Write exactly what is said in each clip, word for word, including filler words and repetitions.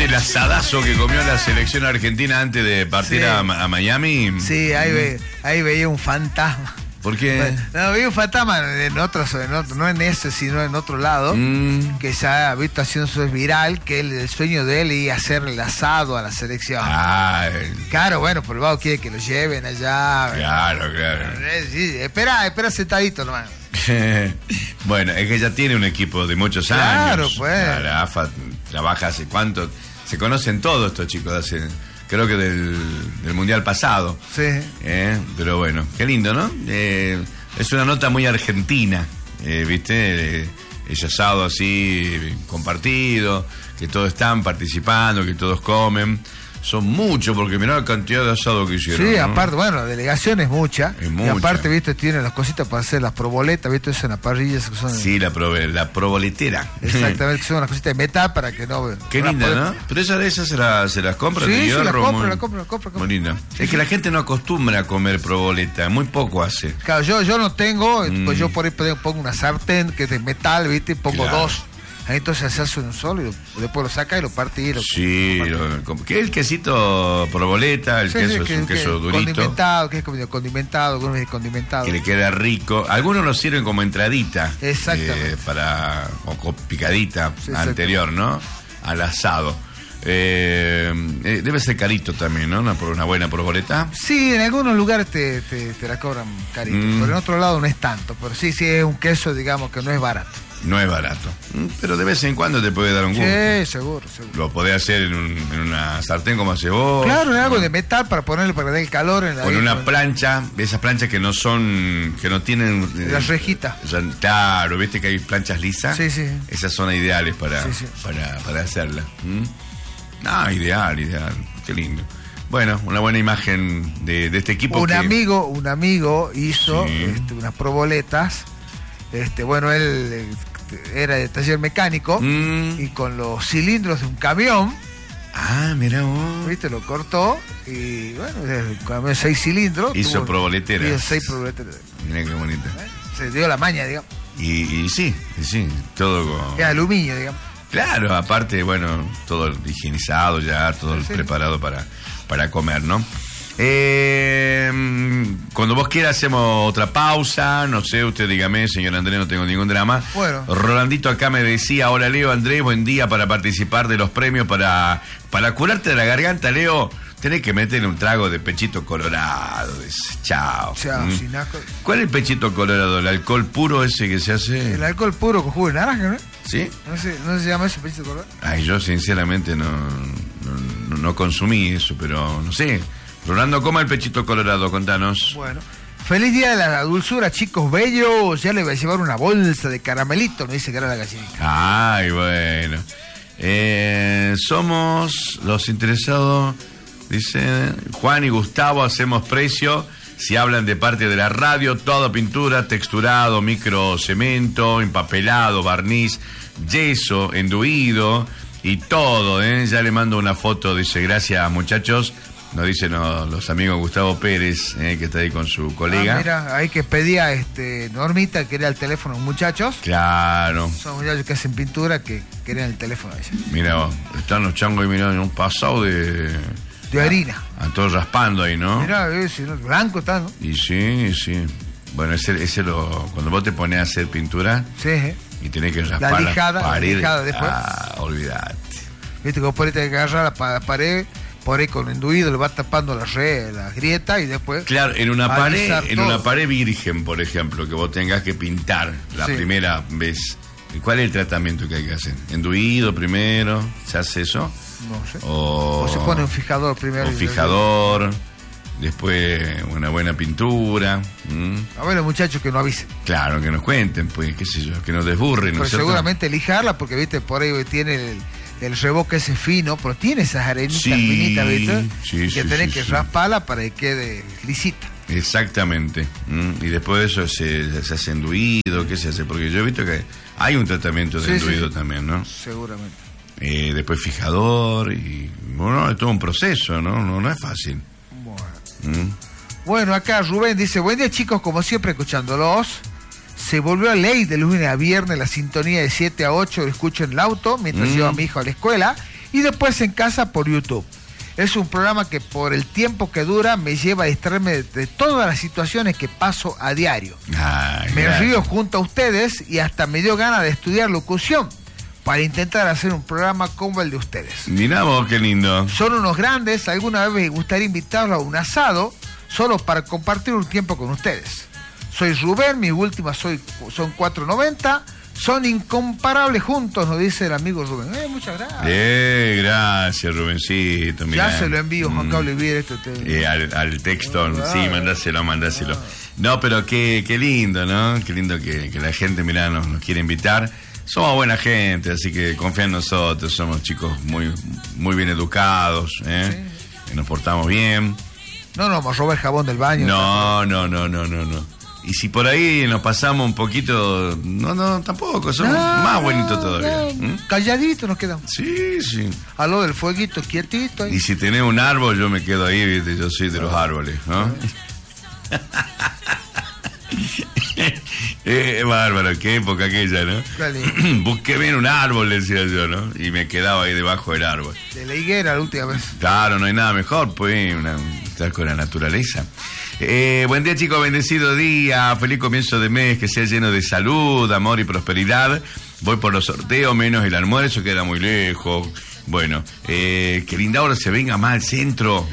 el asadazo que comió la selección argentina antes de partir sí. a, a Miami. Sí, ahí, ve, ahí veía un fantasma. ¿Por qué? Bueno, no, veía un fantasma en otros, en otro, no en ese, sino en otro lado, mm. que ya ha visto haciendo su viral, que el, el sueño de él iba a hacer el asado a la selección. Ah, claro, bueno, por el lado quiere que lo lleven allá. Claro, bueno. claro. Sí, espera, espera sentadito nomás. Bueno, es que ya tiene un equipo de muchos claro, años. Pues. La, la A F A trabaja hace cuánto. Se conocen todos estos chicos, hace, creo que del, del Mundial pasado. Sí. Eh, pero bueno, qué lindo, ¿no? Eh, es una nota muy argentina, eh, ¿viste? Eh, ese asado así, compartido, que todos están participando, que todos comen. Son muchos, porque mirá la cantidad de asado que hicieron. Sí, ¿no? aparte, bueno, la delegación es mucha. Es mucha. Y aparte, viste, tienen las cositas para hacer las proboletas, viste, eso en las parrillas que son. Sí, la, pro, la proboletera. Exactamente, que son unas cositas de metal para que no. Qué no linda, poder... ¿no? Pero esa de esas se, la, se las compra. Sí, de sí, hierro, la compro, muy, la compro, la compro. Muy linda. Sí, es que la gente no acostumbra a comer proboleta, muy poco hace. Claro, yo, yo no tengo, mm. pues yo por ahí pongo una sartén que es de metal, viste, y pongo claro. dos. Entonces se hace un solo y después lo saca y lo parte y lo sí, lo parte. ¿Qué es el quesito proboleta? El sí, queso sí, que, es un que queso durito. Condimentado, que es condimentado, que es condimentado. Que le queda rico. Algunos lo sirven como entradita. Exactamente. Eh, para, o picadita sí, anterior, ¿no? Al asado. Eh, eh, debe ser carito también, ¿no? Una, una buena proboleta. Sí, en algunos lugares te, te, te la cobran carito, mm. pero en otro lado no es tanto. Pero sí, sí es un queso, digamos, que no es barato. No es barato, pero de vez en cuando te puede dar un gusto. Sí, seguro, seguro. Lo podés hacer en, un, en una sartén como hace vos. Claro, en algo ¿no? de metal para ponerle para que dé el calor. En la o en una con... plancha, esas planchas que no son, que no tienen... Las rejitas. Claro, viste que hay planchas lisas. Sí, sí. Esas son ideales para, sí, sí. para, para hacerlas. ¿Mm? Ah, ideal, ideal. Qué lindo. Bueno, una buena imagen de, de este equipo. Un que... amigo, un amigo hizo sí. este, unas proboletas. Este, bueno, él este, era de taller mecánico mm. y con los cilindros de un camión. Ah, mira vos. ¿Viste? Lo cortó y bueno, el camión seis cilindros. Hizo proboleteras. Hizo seis proboleteras. Mira qué bonita. ¿Eh? Se dio la maña, digamos. Y, y sí, y sí, todo con... Es aluminio, digamos. Claro, aparte, bueno, todo higienizado ya, todo sí. preparado para, para comer, ¿no? Eh, cuando vos quieras hacemos otra pausa, no sé, usted dígame, señor Andrés, no tengo ningún drama. Bueno. Rolandito acá me decía, hola Leo, Andrés, buen día para participar de los premios para, para curarte de la garganta, Leo. Tenés que meterle un trago de pechito colorado. Dice. Chao. Chao, mm. sin asco. ¿Cuál es el pechito colorado? ¿El alcohol puro ese que se hace? El alcohol puro con jugo de naranja, ¿no? ¿Sí? ¿No se, no se llama eso pechito colorado? Ay, yo sinceramente no, no, no consumí eso, pero no sé. Rolando, coma el pechito colorado, contanos. Bueno. Feliz día de la dulzura, chicos bellos. Ya le voy a llevar una bolsa de caramelito, me dice que era la gallinita. Ay, bueno. Eh, somos los interesados... Dice Juan y Gustavo, hacemos precio. Si hablan de parte de la radio, todo pintura, texturado, microcemento, empapelado, barniz, yeso, enduido y todo, ¿eh? Ya le mando una foto, dice, gracias muchachos. Nos dicen no, los amigos Gustavo Pérez, ¿eh? Que está ahí con su colega. Ah, mira, ahí que pedía este Normita, que era el teléfono de muchachos. Claro. Son muchachos que hacen pintura que querían el teléfono de ella. Mira, están los changos ahí mirando un pasado de... De harina. A, a todos raspando ahí, ¿no? Mirá, ese, ¿no? Blanco está, ¿no? Y sí, sí. Bueno, ese, ese lo... Cuando vos te pones a hacer pintura... Sí, ¿eh? Y tenés que raspar la lijada, la pared. La lijada después. Ah, olvidate. Viste que vos por ahí tenés que agarrar la, la pared, por ahí con enduido le vas tapando la red, la grieta y después... Claro, en una pared, en todo. una pared virgen, por ejemplo, que vos tengas que pintar la sí. primera vez. ¿Cuál es el tratamiento que hay que hacer? ¿Enduido primero? ¿Se hace eso? No sé. O, o se pone un fijador primero. Un fijador, después una buena pintura. ¿Mm? A ver, los muchachos que no avisen. Claro, que nos cuenten, pues, qué sé yo, que nos desburren. Pero ¿no seguramente lijarla, porque, viste, por ahí tiene el, el reboque ese fino, pero tiene esas arenitas sí, finitas, viste, sí, que sí, tenés sí, que sí. rasparla para que quede lisita. Exactamente. ¿Mm? Y después de eso se, se hace enduido, ¿qué se hace? Porque yo he visto que hay un tratamiento de sí, enduido sí. también, ¿no? Seguramente. Eh, después fijador y bueno, es todo un proceso, ¿no? No, no es fácil. Bueno. ¿Mm? Bueno, acá Rubén dice, buen día chicos, como siempre escuchándolos. Se volvió a ley de lunes a viernes la sintonía de siete a ocho, lo escucho en el auto mientras mm. llevo a mi hijo a la escuela y después en casa por YouTube. Es un programa que por el tiempo que dura me lleva a distraerme de, de todas las situaciones que paso a diario. Ay, me gracias. río junto a ustedes y hasta me dio ganas de estudiar locución para intentar hacer un programa como el de ustedes. Mirá vos, qué lindo. Son unos grandes, alguna vez me gustaría invitarlos a un asado solo para compartir un tiempo con ustedes. Soy Rubén, mis últimas soy, son cuatro noventa. Son incomparables juntos, nos dice el amigo Rubén. Eh, muchas gracias. Eh, gracias, Rubencito. Mirá. Ya se lo envío, Juan Carlos Olivier. Esto te... eh, al, al texto, ah, sí, mandáselo, mandáselo. Ah. No, pero qué, qué lindo, ¿no? Qué lindo que, que la gente, mirá, nos, nos quiere invitar. Somos buena gente, así que confía en nosotros. Somos chicos muy, muy bien educados, ¿eh? Sí. Nos portamos bien. No, no, vamos a robar el jabón del baño. No, no, no, no, no, no. Y si por ahí nos pasamos un poquito, no, no, tampoco, somos no, más bonitos todavía. No, ¿Mm? Calladitos nos quedamos. Sí, sí. A lo del fueguito, quietito. Ahí. Y si tenés un árbol, yo me quedo ahí, ¿viste? Yo soy de los árboles, ¿no? eh, bárbaro, qué época aquella, ¿no? Busqué bien un árbol, decía yo, ¿no? Y me quedaba ahí debajo del árbol. De la higuera la última vez. Claro, no hay nada mejor, pues, una, estar con la naturaleza. Eh, buen día, chicos, bendecido día, feliz comienzo de mes, que sea lleno de salud, amor y prosperidad. Voy por los sorteos, menos el almuerzo, queda muy lejos. Bueno, eh, que linda hora se venga más al centro.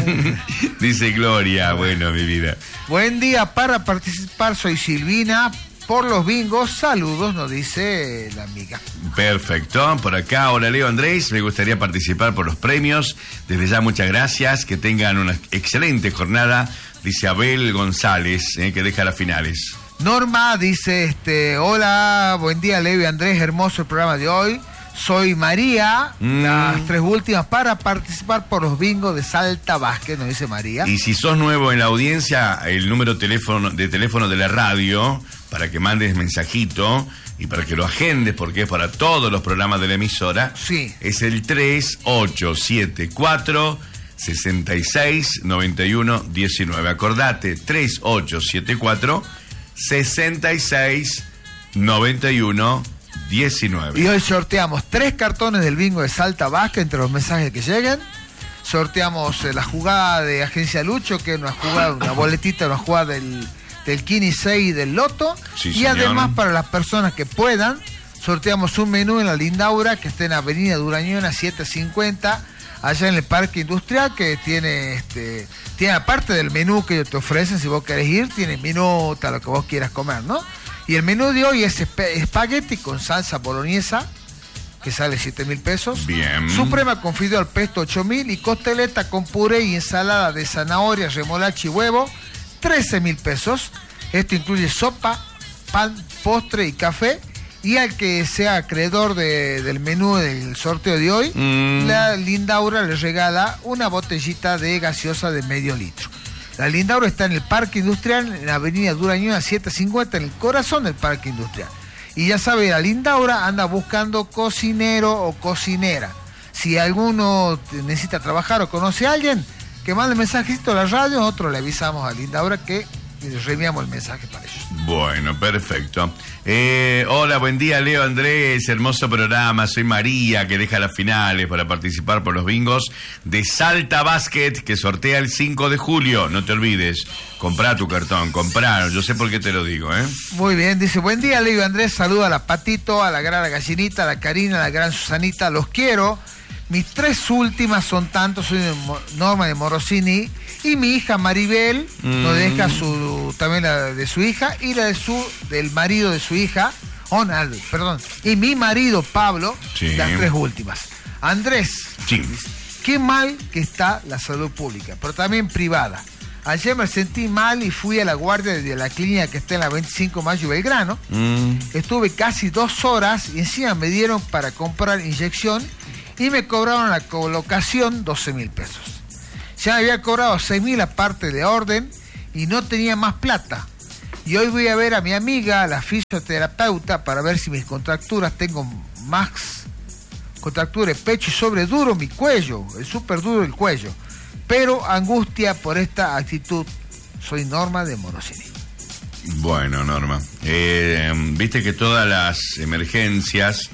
Dice Gloria, bueno, mi vida. Buen día, para participar soy Silvina, por los bingos, saludos, nos dice la amiga. Perfecto, por acá, hola Leo Andrés, me gustaría participar por los premios. Desde ya muchas gracias, que tengan una excelente jornada. Dice Abel González, eh, que deja las finales. Norma dice, este, hola, buen día Leo y Andrés, hermoso el programa de hoy. Soy María, mm. las tres últimas para participar por los bingos de Salta Vázquez, nos dice María. Y si sos nuevo en la audiencia, el número teléfono, de teléfono de la radio, para que mandes mensajito y para que lo agendes, porque es para todos los programas de la emisora, sí. Es el tres ocho siete cuatro sesenta y seis noventa y uno diecinueve. Acordate, tres ocho siete cuatro sesenta y seis noventa y uno diecinueve. Y hoy sorteamos tres cartones del bingo de Salta Vázquez entre los mensajes que lleguen. Sorteamos eh, la jugada de Agencia Lucho, que es una jugada, una boletita, una jugada del, del Kini seis del Loto. Sí, y señor. Además, para las personas que puedan, sorteamos un menú en la Lindaura, que está en Avenida Durañona siete cincuenta, allá en el Parque Industrial, que tiene, este, tiene aparte del menú que ellos te ofrecen, si vos querés ir, tiene minuta, lo que vos quieras comer, ¿no? Y el menú de hoy es espagueti con salsa boloñesa, que sale siete mil pesos. Bien. Suprema con fideo al pesto ocho mil y costeleta con puré y ensalada de zanahoria, remolacha y huevo, trece mil pesos. Esto incluye sopa, pan, postre y café. Y al que sea acreedor de, del menú del sorteo de hoy, mm. la Lindaura le regala una botellita de gaseosa de medio litro. La Lindaura está en el Parque Industrial, en la Avenida Durañona siete cincuenta, en el corazón del Parque Industrial. Y ya sabe, la Lindaura anda buscando cocinero o cocinera. Si alguno necesita trabajar o conoce a alguien, que mande mensajito a la radio, nosotros le avisamos a Lindaura que les reenviamos el mensaje para ellos. Bueno, perfecto. Eh, hola, buen día Leo Andrés, hermoso programa, soy María, que deja las finales para participar por los bingos de Salta Basket, que sortea el cinco de julio, no te olvides, comprá tu cartón, comprá, yo sé por qué te lo digo, ¿eh? Muy bien, dice, buen día Leo Andrés, saluda a la Patito, a la gran Gallinita, a la Karina, a la gran Susanita, los quiero. Mis tres últimas son tantos, soy de Norma de Morosini, y mi hija Maribel mm. nos deja su, también la de su hija, y la de su, del marido de su hija, oh, no, perdón, y mi marido Pablo, sí. Las tres últimas. Andrés, sí. Qué mal que está la salud pública, pero también privada. Ayer me sentí mal y fui a la guardia de la clínica que está en la veinticinco de mayo y Belgrano. Mm. Estuve casi dos horas y encima me dieron para comprar inyección y me cobraron la colocación doce mil pesos. Ya me había cobrado seis mil aparte de orden y no tenía más plata. Y hoy voy a ver a mi amiga, la fisioterapeuta, para ver si mis contracturas, tengo más contracturas de pecho y sobre duro mi cuello, es súper duro el cuello. Pero angustia por esta actitud. Soy Norma de Morosini. Bueno, Norma, eh, viste que todas las emergencias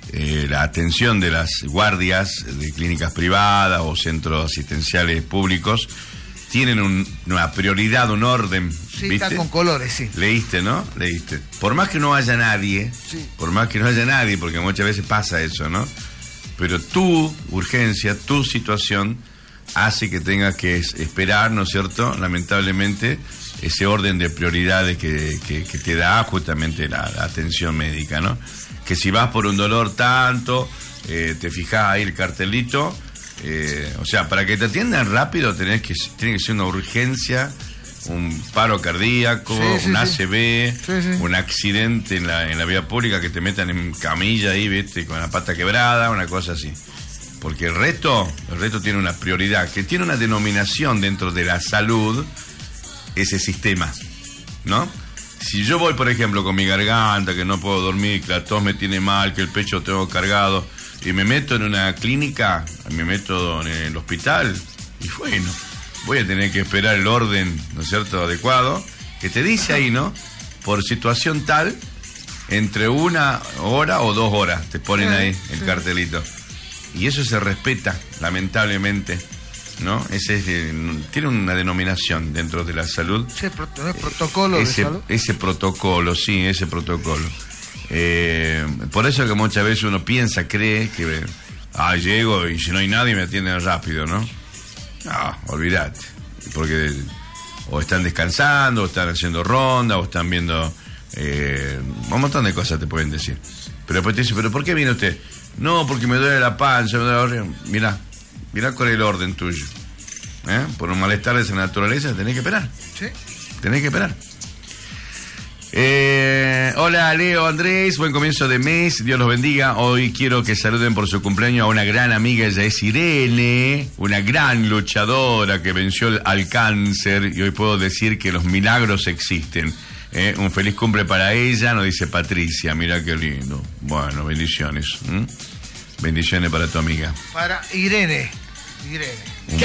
eh, la atención de las guardias de clínicas privadas o centros asistenciales públicos tienen un, una prioridad, un orden. Sí, ¿viste? está con colores, sí. Leíste, ¿no? Leíste. Por más que no haya nadie, sí. por más que no haya nadie, porque muchas veces pasa eso, ¿no? Pero tu urgencia, tu situación hace que tengas que esperar, ¿no es cierto? Lamentablemente, ese orden de prioridades que, que, que te da justamente la, la atención médica, ¿no? Que si vas por un dolor tanto, eh, te fijas ahí el cartelito, eh, o sea, para que te atiendan rápido tenés que, tiene que ser una urgencia, un paro cardíaco, sí, sí, un A C V, sí. Sí, sí. un accidente en la, en la vía pública, que te metan en camilla ahí, ¿viste? Con la pata quebrada, una cosa así. Porque el resto, el resto tiene una prioridad, que tiene una denominación dentro de la salud, ese sistema, ¿no? Si yo voy, por ejemplo, con mi garganta, que no puedo dormir, que la tos me tiene mal, que el pecho tengo cargado, y me meto en una clínica, me meto en el hospital, y bueno, voy a tener que esperar el orden, ¿no es cierto?, adecuado, que te dice ahí, ¿no? Por situación tal, entre una hora o dos horas, te ponen ahí el cartelito. Y eso se respeta, lamentablemente, ¿no? Ese es, eh, tiene una denominación dentro de la salud. Sí, pro- protocolo ese, de salud. Ese protocolo, sí, ese protocolo. Eh, por eso que muchas veces uno piensa, cree que, ah, llego y si no hay nadie me atienden rápido, ¿no? No, olvídate. Porque o están descansando, o están haciendo ronda, o están viendo... Eh, un montón de cosas te pueden decir. Pero después te dicen, ¿pero por qué viene usted? No, porque me duele la panza, me duele la orilla. Mirá, mirá con el orden tuyo. ¿Eh? Por un malestar de esa naturaleza tenés que esperar. Sí. Tenés que esperar. Eh, hola Leo, Andrés, buen comienzo de mes, Dios los bendiga. Hoy quiero que saluden por su cumpleaños a una gran amiga, ella es Irene, una gran luchadora que venció al cáncer y hoy puedo decir que los milagros existen. Eh, un feliz cumple para ella, nos dice Patricia, mira qué lindo. Bueno, bendiciones. ¿Mm? Bendiciones para tu amiga. Para Irene. Irene. Un